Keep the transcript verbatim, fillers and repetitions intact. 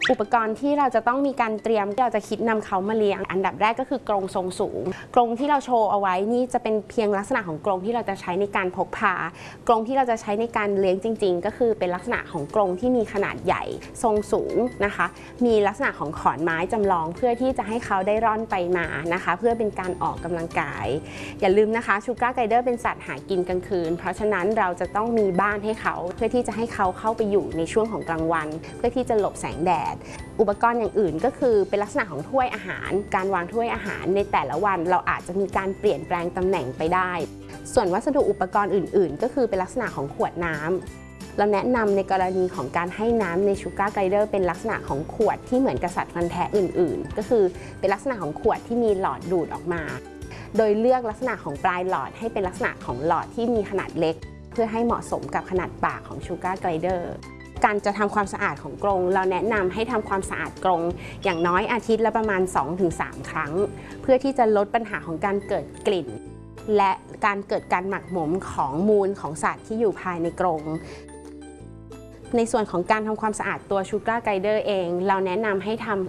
อุปกรณ์ที่เราจะต้องมีการเตรียมที่เราจะคิดนำเขามาเลี้ยงอันดับแรกก็คือกรงทรงสูงกรงที่เราโชว์เอาไว้นี่จะเป็นเพียงลักษณะของกรงที่เราจะใช้ในการพกพากรงที่เราจะใช้ในการเลี้ยงจริงๆก็คือเป็นลักษณะของกรงที่มีขนาดใหญ่ทรงสูงนะคะมีลักษณะของขอนไม้จำลองเพื่อที่จะให้เขาได้ร่อนไปมานะคะเพื่อเป็นการออกกำลังกายอย่าลืมนะคะชูการ์ไกเดอร์เป็นสัตว์หากินกลางคืนเพราะฉะนั้นเราจะต้องมีบ้านให้เขาเพื่อที่จะให้เขาเข้าไปอยู่ในช่วงของกลางวันเพื่อที่จะหลบแสงแดดอุปกรณ์อย่างอื่นก็คือเป็นลักษณะของถ้วยอาหารการวางถ้วยอาหารในแต่ละวันเราอาจจะมีการเปลี่ยนแปลงตำแหน่งไปได้ส่วนวัสดุอุปกรณ์อื่นๆก็คือเป็นลักษณะของขวดน้ำเราแนะนำในกรณีของการให้น้ำในชูการ์ไกเดอร์เป็นลักษณะของขวดที่เหมือนกับสัตว์ฟันแท้อื่นๆก็คือเป็นลักษณะของขวดที่มีหลอดดูดออกมาโดยเลือกลักษณะของปลายหลอดให้เป็นลักษณะของหลอดที่มีขนาดเล็กเพื่อให้เหมาะสมกับขนาดปากของชูการ์ไกเดอร์การจะทำความสะอาดของกรงเราแนะนำให้ทำความสะอาดกรงอย่างน้อยอาทิตย์ละประมาณ สองถึงสาม ครั้งเพื่อที่จะลดปัญหาของการเกิดกลิ่นและการเกิดการหมักหมมของมูลของสัตว์ที่อยู่ภายในกรงในส่วนของการทำความสะอาดตัวชูการ์ไกเดอร์เองเราแนะนำให้ทำ